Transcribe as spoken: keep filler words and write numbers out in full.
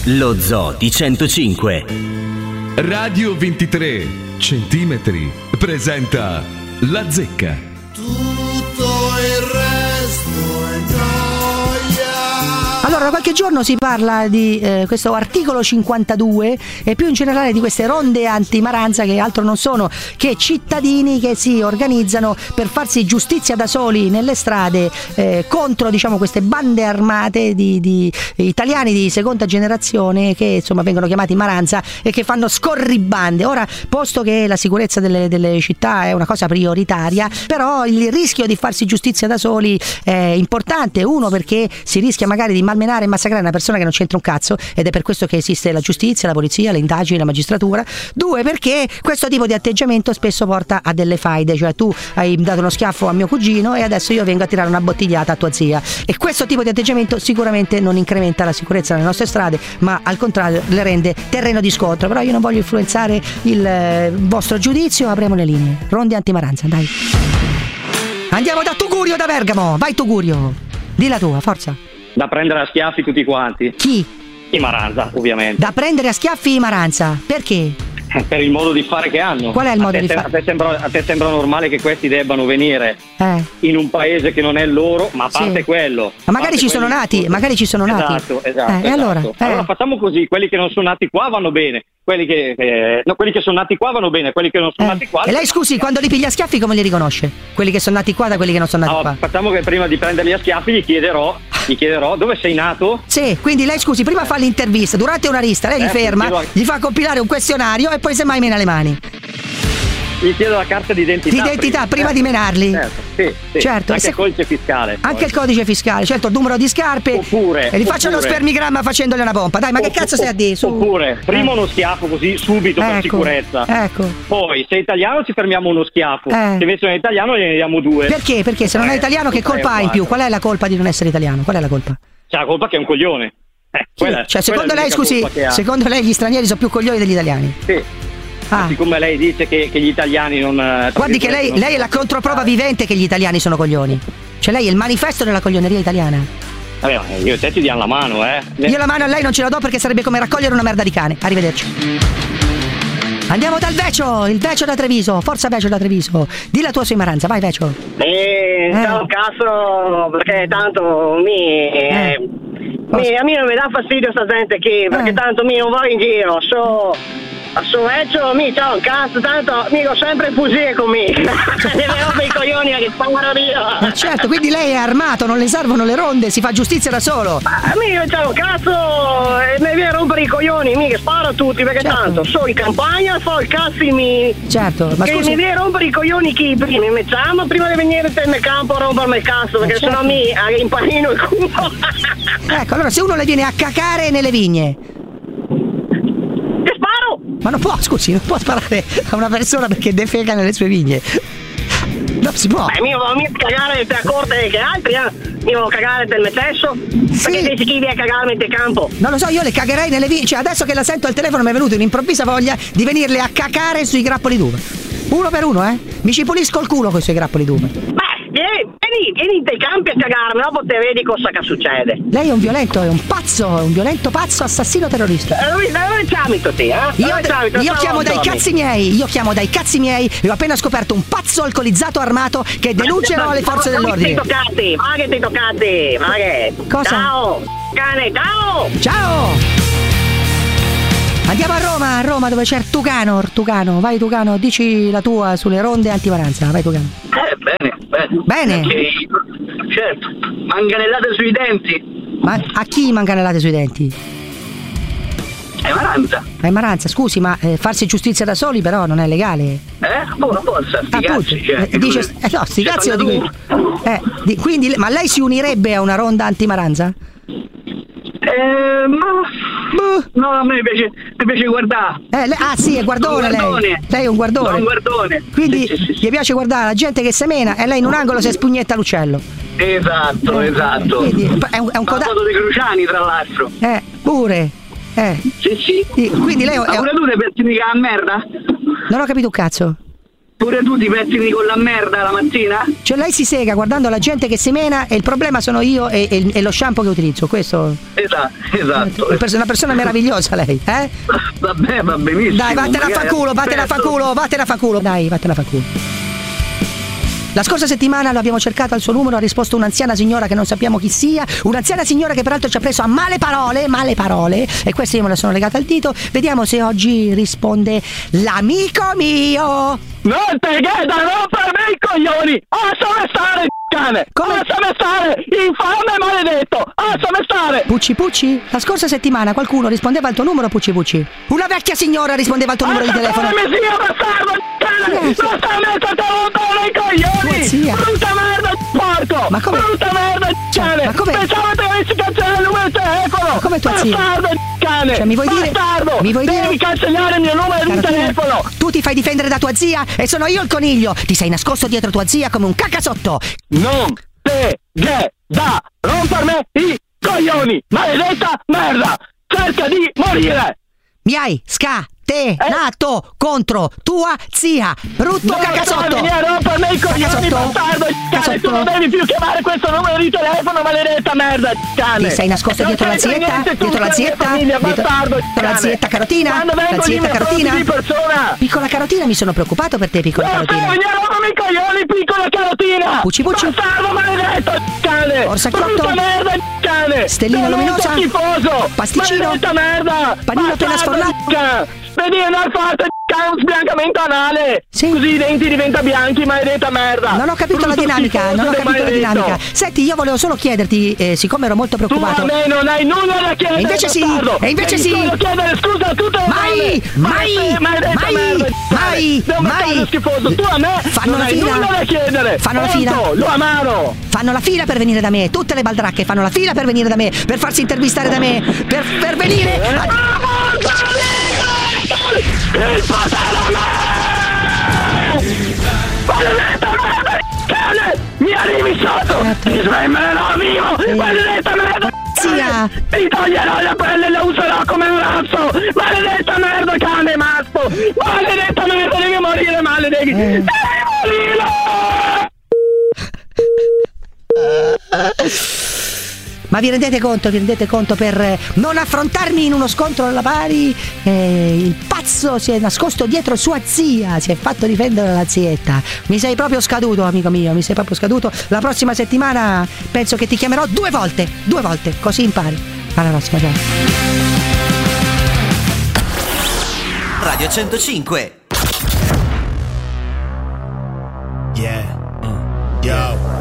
Lo Zoo di centocinque. Radio ventitré centimetri presenta La Zecca. Tutto il resto è gioia. Allora, da qualche giorno si parla di eh, questo articolo cinquantadue e più in generale di queste ronde antimaranza, che altro non sono che cittadini che si organizzano per farsi giustizia da soli nelle strade eh, contro, diciamo, queste bande armate di, di italiani di seconda generazione che insomma vengono chiamati maranza e che fanno scorribande. Ora, posto che la sicurezza delle, delle città è una cosa prioritaria, però il rischio di farsi giustizia da soli è importante. Uno, perché si rischia magari di malmenare e massacrare una persona che non c'entra un cazzo, ed è per questo che esiste la giustizia, la polizia, le indagini, la magistratura. Due, perché questo tipo di atteggiamento spesso porta a delle faide, cioè tu hai dato uno schiaffo a mio cugino e adesso io vengo a tirare una bottigliata a tua zia, e questo tipo di atteggiamento sicuramente non incrementa la sicurezza nelle nostre strade, ma al contrario le rende terreno di scontro. Però io non voglio influenzare il eh, vostro giudizio. Apriamo le linee. Ronde antimaranza, dai. Andiamo da Tugurio da Bergamo. Vai Tugurio, di la tua, forza. Da prendere a schiaffi tutti quanti. Chi? I Maranza, ovviamente. Da prendere a schiaffi i Maranza. Perché? Per il modo di fare che hanno. Qual è il modo a te, di fare? A te, sembra, a te sembra normale che questi debbano venire eh. in un paese che non è il loro, ma a parte sì. quello. Ma magari ci sono nati, magari ci sono nati. Esatto, esatto. Eh, esatto. E allora? Eh. Allora facciamo così: quelli che non sono nati qua vanno bene. Quelli che, eh, no, quelli che sono nati qua vanno bene, quelli che non sono eh. nati qua. E lei, scusi, quando li piglia a schiaffi come li riconosce? Quelli che sono nati qua da quelli che non sono nati no, qua? Facciamo che prima di prenderli a schiaffi gli chiederò, gli chiederò dove sei nato. Sì, quindi lei, scusi, prima fa l'intervista, durante una lista lei eh, li ferma, chiedo... gli fa compilare un questionario e poi semmai mena le mani. Gli chiedo la carta d'identità. D'identità prima, prima eh. di menarli. Certo, sì, sì. Certo. Anche se... il codice fiscale. Anche poi. il codice fiscale, certo, il numero di scarpe. Oppure. E gli faccio oppure, lo spermigramma facendogli una pompa. Dai, ma che cazzo sei a dire? Su. Oppure, prima eh. uno schiaffo così, subito, ecco, per sicurezza. Ecco. Poi, se è italiano ci fermiamo uno schiaffo. Eh. Se invece non è italiano gliene diamo due. Perché? Perché se non è italiano che colpa ha in più? Qual è la colpa di non essere italiano? Qual è la colpa? C'è la colpa che è un coglione. Eh, quella, cioè, secondo lei, scusi, secondo lei gli stranieri sono più coglioni degli italiani? Sì. Ah. Siccome lei dice che, che gli italiani non... Guardi che lei, lei è la controprova vivente che gli italiani sono coglioni. Cioè lei è il manifesto della coglioneria italiana. Vabbè, io e te ti diamo la mano, eh. Io la mano a lei non ce la do perché sarebbe come raccogliere una merda di cane. Arrivederci. Andiamo dal Vecio, il Vecio da Treviso. Forza Vecio da Treviso. Di la tua sui Maranza, vai Vecio. Eh, eh. un cazzo, perché tanto mi... Eh. mi a me non mi dà fastidio sta gente qui, perché eh. tanto mi non vado in giro, so... A suo vecchio mi c'ho un cazzo, tanto mi ho sempre il fucile con me. Deve rompere i coglioni che sparo io. Ma certo, quindi lei è armato, non le servono le ronde, si fa giustizia da solo. Ma io c'ho un cazzo e mi viene a rompere i coglioni, mi che sparo a tutti, perché certo. tanto sono in campagna, so il cazzo mi. Certo, ma che scusi. mi viene a rompere i coglioni chi prima mi mettiamo prima di venire nel campo a rompermi il cazzo, perché certo. sennò mi impanino il culo. Ecco, allora se uno le viene a cacare nelle vigne. Ma non può, scusi, non può sparare a una persona perché defeca nelle sue vigne. Non si può. Beh, io voglio cagare te accorte che altri, eh? Io voglio cagare del me stesso. Sì. Perché dici chi viene a cagarmi nel campo? Non lo so, io le cagherei nelle vigne. Cioè, adesso che la sento al telefono mi è venuta un'improvvisa voglia di venirle a cacare sui grappoli d'uva. Uno per uno, eh? Mi ci pulisco il culo con i suoi grappoli d'uva. Beh, vieni, vieni, vieni dai campi a cagarmi, dopo te vedi cosa che succede. Lei è un violento, è un pazzo, è un violento pazzo assassino terrorista. Eh, dove, dove chiami tu te, eh? Io, io chiamo dai cazzi miei, io chiamo dai cazzi miei e ho appena scoperto un pazzo alcolizzato armato che denunciano le forze dell'ordine. Ma che ti toccati, ma che ti toccati, ma che... Cosa? Ciao, cane, ciao! Ciao! Andiamo a Roma, a Roma dove c'è Tugano, Tugano, vai Tugano, dici la tua sulle ronde antimaranza, vai Tugano. Eh, bene, bene. Bene? Perché, certo, manganellate sui denti. Ma a chi manganellate sui denti? Ai Maranza. Ai Maranza, scusi, ma eh, farsi giustizia da soli però non è legale? Eh? Oh, non posso, sti cazzi, cioè, eh, dice, eh, no, sti cazzi lo dico. Eh, di, quindi, ma lei si unirebbe a una ronda antimaranza? Eh, ma... No, a me piace, mi piace guardare. Eh, le, ah sì, è guardone, guardone. lei. Lei è un guardone. Un guardone. Quindi sì, sì, sì, gli piace guardare la gente che semena e lei in un angolo si spugnetta l'uccello. Esatto, eh, esatto. Quindi, è un, è un coda- foto dei Cruciani, tra l'altro. Eh, pure. Eh. Sì, sì. Quindi lei ma pure tu ti pensi mica a merda? Non ho capito un cazzo. Pure tu ti pettini con la merda la mattina? Cioè lei si sega guardando la gente che si mena e il problema sono io e, e, e lo shampoo che utilizzo, questo? Esatto, esatto. È una persona meravigliosa lei, eh? Vabbè, va benissimo. Dai, vattene a fa magari culo, vattene a fa aspetto. culo, vattene a fa culo. Dai, vattene a fa culo. La scorsa settimana lo abbiamo cercato al suo numero, ha risposto un'anziana signora che non sappiamo chi sia, un'anziana signora che peraltro ci ha preso a male parole, male parole, e queste io me le sono legate al dito. Vediamo se oggi risponde l'amico mio. Non te che da rompermi i coglioni! Lasciami stare, cane! Come? Lasciami stare, infame maledetto! Lasciami stare! Pucci Pucci? La scorsa settimana qualcuno rispondeva al tuo numero, Pucci Pucci? Una vecchia signora rispondeva al tuo numero di telefono. Ma sia bastardo, cane! Yes. Non stai mettendo lontano i coglioni! Tua zia. Brutta merda, porco! Ma come? Brutta merda, cane! Ma come? Pensavo che avessi cancellato il numero di telefono! Ma come tua zia? Bastardo, cane! Cioè, mi vuoi dire- Bastardo! mi vuoi Devi dire- cancellare il mio numero di Caratina, telefono! tu ti fai difendere da tua zia e sono io il coniglio. Ti sei nascosto dietro tua zia come un cacasotto. Non te che da rompermi i coglioni, maledetta merda! Cerca di morire! Mi hai scatenato contro tua zia, brutto Non cacasotto. vieni a rompermi i coglioni, Cacasotto. bastardo, cane! Tu Cacasotto. non devi più chiamare questo numero di telefono, maledetta merda, cane! Ti sei nascosto Non dietro la c'entra zietta? niente tu Dietro la con mia zietta? famiglia, Dietro- bastardo, dietro la cane. zietta carotina? Quando La vengono i zietta miei fronti carotina? di persona! Piccola carotina, mi sono preoccupato per te, piccola Non carotina. devi a rompermi i coglioni, piccola carotina! Pucci Pucci. Bastardo, maledetto, cane! Orsacchiotto. Brutta merda, cane! Stellina Elemento luminosa. schifoso! Pasticcino. Maledetta merda! Panino appena Bastardo, sfornato. Vedi una fatta un sbiancamento anale! Sì. Così i denti diventano bianchi, maledetta merda! Non ho capito la Brutto dinamica, schifoso non ho del capito la maledetto. dinamica. Senti, io volevo solo chiederti, eh, siccome ero molto Tu a preoccupato. me non hai nulla da chiedere, E invece sì, bastardo. e invece Devi sì. solo chiedere scusa a tutte le Mai, donne. mai, Maledetta mai, merda, mai, sei un mai. bastardo schifoso. Tu a me Fanno non la hai fila. nulla da chiedere. Fanno la Pronto? fila. Lo amaro. Fanno la fila per venire da me, tutte le baldracche fanno la fila per venire da me, per farsi intervistare da me, per, per venire a... Il potere a me! Maledetta merda, cane! Mi arrivi sotto! Ti svenderò vivo! Maledetta merda! Zia. Ti toglierò la pelle e la userò come un razzo! Maledetta merda, cane matto! Maledetta merda, devi morire male, devi... Devi morire! Ma vi rendete conto, vi rendete conto, per non affrontarmi in uno scontro alla pari, eh, il pazzo si è nascosto dietro sua zia, si è fatto difendere dalla zietta. Mi sei proprio scaduto, amico mio, mi sei proprio scaduto. La prossima settimana penso che ti chiamerò due volte, due volte, così impari. Alla prossima, ciao. Radio centocinque. Yeah. Yo.